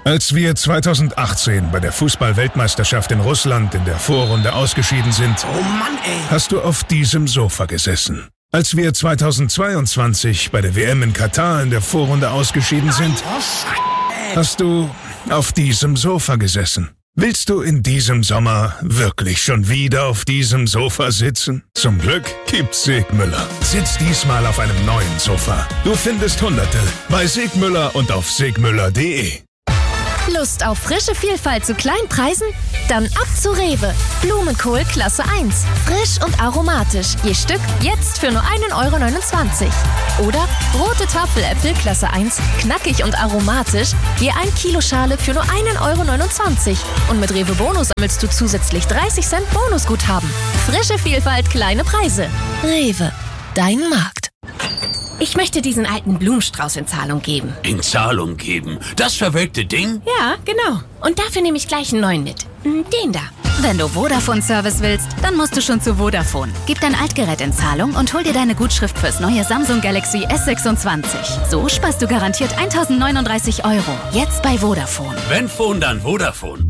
Als wir 2018 bei der Fußball-Weltmeisterschaft in Russland in der Vorrunde ausgeschieden sind, oh Mann, ey, hast du auf diesem Sofa gesessen. Als wir 2022 bei der WM in Katar in der Vorrunde ausgeschieden sind, hast du auf diesem Sofa gesessen. Willst du in diesem Sommer wirklich schon wieder auf diesem Sofa sitzen? Zum Glück gibt's Segmüller. Sitz diesmal auf einem neuen Sofa. Du findest Hunderte bei Segmüller und auf segmüller.de. Lust auf frische Vielfalt zu kleinen Preisen? Dann ab zu Rewe. Blumenkohl Klasse 1. Frisch und aromatisch. Je Stück jetzt für nur 1,29 €. Oder rote Tafeläpfel Klasse 1. Knackig und aromatisch. Je 1 Kilo Schale für nur 1,29 €. Und mit Rewe Bonus sammelst du zusätzlich 30 Cent Bonusguthaben. Frische Vielfalt, kleine Preise. Rewe. Dein Markt. Ich möchte diesen alten Blumenstrauß in Zahlung geben. in Zahlung geben. Das verwelkte Ding? Ja, genau. Und dafür nehme ich gleich einen neuen mit. Den da. Wenn du Vodafone-Service willst, dann musst du schon zu Vodafone. Gib dein Altgerät in Zahlung und hol dir deine Gutschrift fürs neue Samsung Galaxy S26. So sparst du garantiert 1.039 €. Jetzt bei Vodafone. Wenn Phone, dann Vodafone.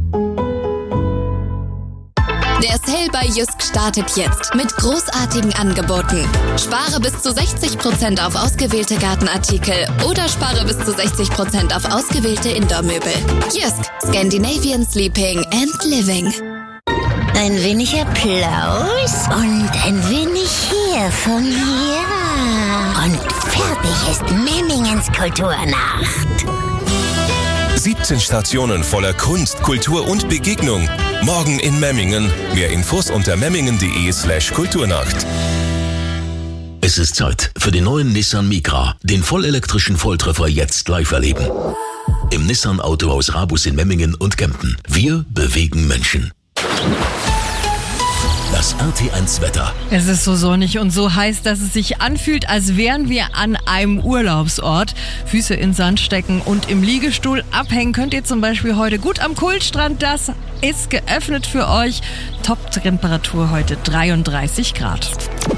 Der Sale bei Jysk startet jetzt mit großartigen Angeboten. Spare bis zu 60% auf ausgewählte Gartenartikel oder spare bis zu 60% auf ausgewählte Indoor-Möbel. Jysk, Scandinavian Sleeping and Living. Ein wenig Applaus und ein wenig hier von mir. Und fertig ist Memmingens Kulturnacht. 17 Stationen voller Kunst, Kultur und Begegnung. Morgen in Memmingen. Mehr Infos unter memmingen.de/Kulturnacht. Es ist Zeit für den neuen Nissan Micra, den vollelektrischen Volltreffer jetzt live erleben. Im Nissan Autohaus Rabus in Memmingen und Kempten. Wir bewegen Menschen. Das RT1-Wetter. Es ist so sonnig und so heiß, dass es sich anfühlt, als wären wir an einem Urlaubsort. Füße in Sand stecken und im Liegestuhl abhängen könnt ihr zum Beispiel heute gut am Kultstrand. Das ist geöffnet für euch. Top-Temperatur heute 33 Grad.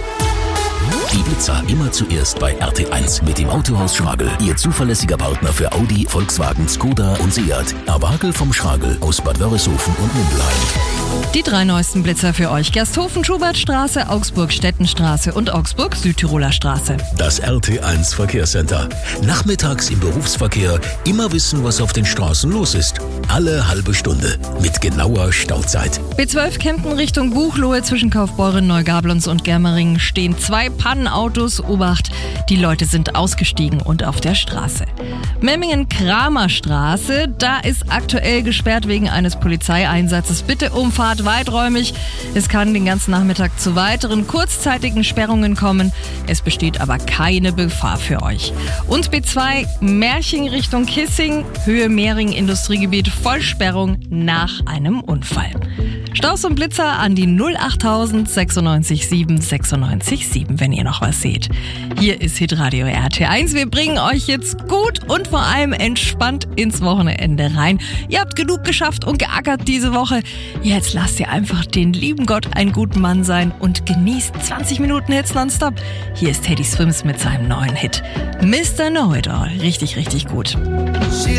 Ibiza immer zuerst bei RT1 mit dem Autohaus Schragel. Ihr zuverlässiger Partner für Audi, Volkswagen, Skoda und Seat. Erwagel vom Schragel aus Bad Wörishofen und Mindelheim. Die 3 neuesten Blitzer für euch. Gersthofen-Schubertstraße, Augsburg-Stettenstraße und Augsburg-Südtiroler Straße. Das RT1 Verkehrscenter. Nachmittags im Berufsverkehr immer wissen, was auf den Straßen los ist. Alle halbe Stunde mit genauer Stauzeit. B12 Kempten Richtung Buchloe zwischen Kaufbeuren, Neugablons und Germeringen stehen 2 Pannenautos. Obacht, die Leute sind ausgestiegen und auf der Straße. Memmingen-Kramerstraße, da ist aktuell gesperrt wegen eines Polizeieinsatzes. Bitte Umfahrt weiträumig. Es kann den ganzen Nachmittag zu weiteren kurzzeitigen Sperrungen kommen. Es besteht aber keine Gefahr für euch. Und B2 Märching Richtung Kissing, Höhe Mehring Industriegebiet, Vollsperrung nach einem Unfall. Staus und Blitzer an die 08000 96 7 96 7, wenn ihr noch was seht. Hier ist Hitradio RT1. Wir bringen euch jetzt gut und vor allem entspannt ins Wochenende rein. Ihr habt genug geschafft und geackert diese Woche. Jetzt lasst ihr einfach den lieben Gott einen guten Mann sein und genießt 20 Minuten Hits nonstop. Hier ist Teddy Swims mit seinem neuen Hit Mr. Know-It-All. Richtig, richtig gut.